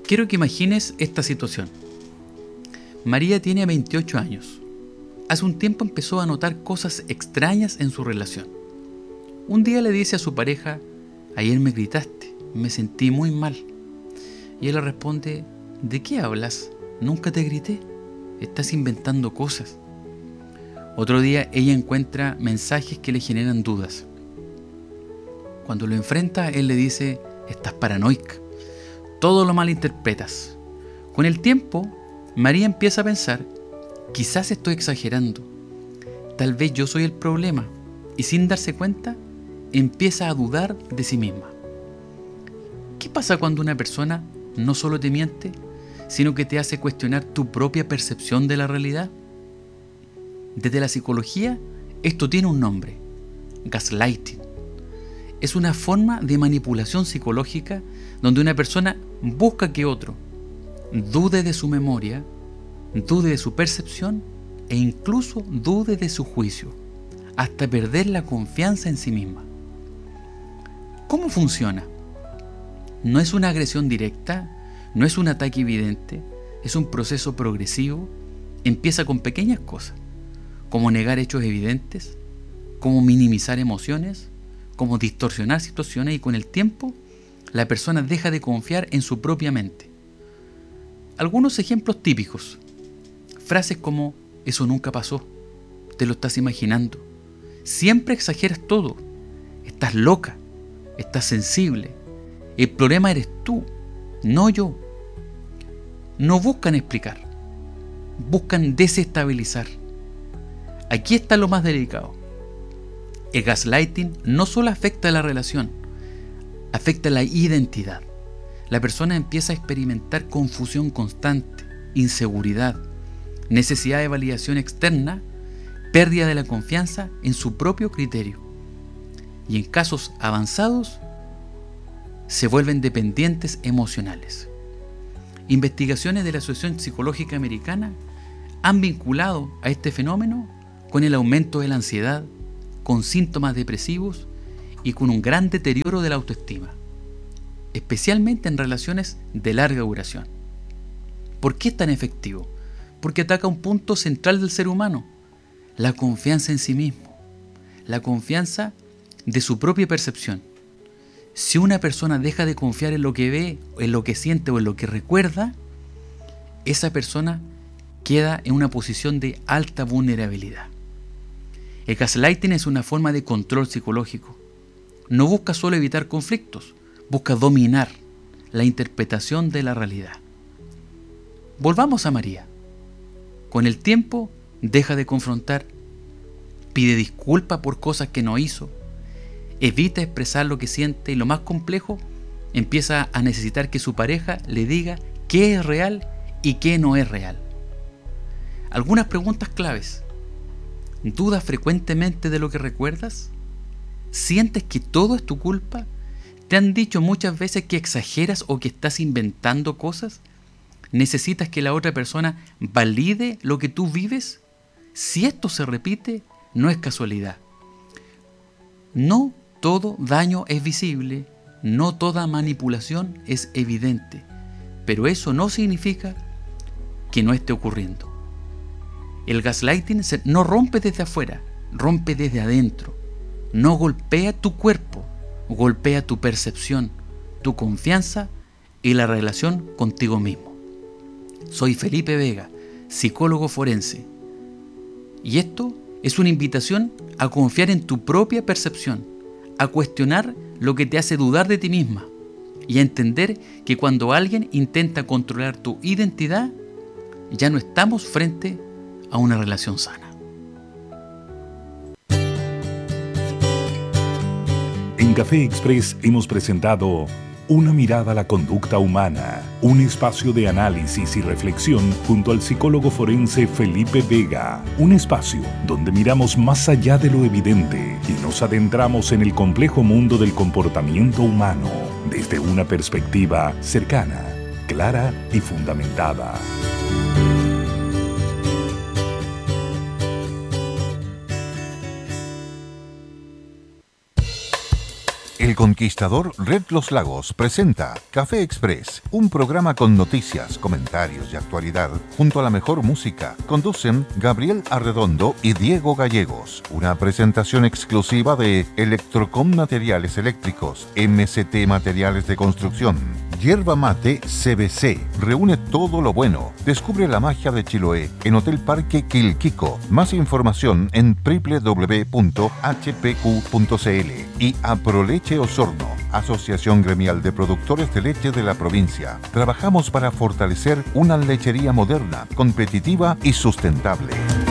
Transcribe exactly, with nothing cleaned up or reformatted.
Quiero que imagines esta situación. María tiene veintiocho años. Hace un tiempo empezó a notar cosas extrañas en su relación. Un día le dice a su pareja: ayer me gritaste, me sentí muy mal. Y él le responde: ¿de qué hablas? Nunca te grité, estás inventando cosas. Otro día ella encuentra mensajes que le generan dudas. Cuando lo enfrenta, él le dice: estás paranoica, todo lo malinterpretas. Con el tiempo, María empieza a pensar: quizás estoy exagerando, tal vez yo soy el problema, y sin darse cuenta, empieza a dudar de sí misma. ¿Qué pasa cuando una persona no solo te miente, sino que te hace cuestionar tu propia percepción de la realidad? Desde la psicología, esto tiene un nombre: gaslighting. Es una forma de manipulación psicológica donde una persona busca que otro dude de su memoria, dude de su percepción e incluso dude de su juicio, hasta perder la confianza en sí misma. ¿Cómo funciona? No es una agresión directa, no es un ataque evidente, es un proceso progresivo. Empieza con pequeñas cosas, como negar hechos evidentes, como minimizar emociones, como distorsionar situaciones, y con el tiempo la persona deja de confiar en su propia mente. Algunos ejemplos típicos: frases como eso nunca pasó, te lo estás imaginando, siempre exageras todo, estás loca, estás sensible, el problema eres tú, no yo. No buscan explicar, buscan desestabilizar. Aquí está lo más delicado. El gaslighting no solo afecta a la relación, afecta a la identidad. La persona empieza a experimentar confusión constante, inseguridad, necesidad de validación externa, pérdida de la confianza en su propio criterio. Y en casos avanzados, se vuelven dependientes emocionales. Investigaciones de la Asociación Psicológica Americana han vinculado a este fenómeno con el aumento de la ansiedad, con síntomas depresivos y con un gran deterioro de la autoestima, especialmente en relaciones de larga duración. ¿Por qué es tan efectivo? Porque ataca un punto central del ser humano: la confianza en sí mismo, la confianza de su propia percepción. Si una persona deja de confiar en lo que ve, en lo que siente o en lo que recuerda, esa persona queda en una posición de alta vulnerabilidad. El gaslighting es una forma de control psicológico. No busca solo evitar conflictos, busca dominar la interpretación de la realidad. Volvamos a María. Con el tiempo, deja de confrontar, pide disculpas por cosas que no hizo, evita expresar lo que siente y, lo más complejo, empieza a necesitar que su pareja le diga qué es real y qué no es real. Algunas preguntas claves: ¿dudas frecuentemente de lo que recuerdas? ¿Sientes que todo es tu culpa? ¿Te han dicho muchas veces que exageras o que estás inventando cosas? ¿Necesitas que la otra persona valide lo que tú vives? Si esto se repite, no es casualidad. No todo daño es visible, no toda manipulación es evidente, pero eso no significa que no esté ocurriendo. El gaslighting no rompe desde afuera, rompe desde adentro. No golpea tu cuerpo, golpea tu percepción, tu confianza y la relación contigo mismo. Soy Felipe Vega, psicólogo forense, y esto es una invitación a confiar en tu propia percepción, a cuestionar lo que te hace dudar de ti misma y a entender que cuando alguien intenta controlar tu identidad, ya no estamos frente a una relación sana. En Café Express hemos presentado Una mirada a la conducta humana, un espacio de análisis y reflexión junto al psicólogo forense Felipe Vega, un espacio donde miramos más allá de lo evidente y nos adentramos en el complejo mundo del comportamiento humano desde una perspectiva cercana, clara y fundamentada. El Conquistador Red Los Lagos presenta Café Express, un programa con noticias, comentarios y actualidad, junto a la mejor música. Conducen Gabriel Arredondo y Diego Gallegos. Una presentación exclusiva de Electrocom Materiales Eléctricos, M C T Materiales de Construcción, Yerba Mate C B C. Reúne todo lo bueno. Descubre la magia de Chiloé en Hotel Parque Quilquico. Más información en doble u doble u doble u punto h p q punto c l. Y Aproleche Osorno, Asociación Gremial de Productores de Leche de la provincia. Trabajamos para fortalecer una lechería moderna, competitiva y sustentable.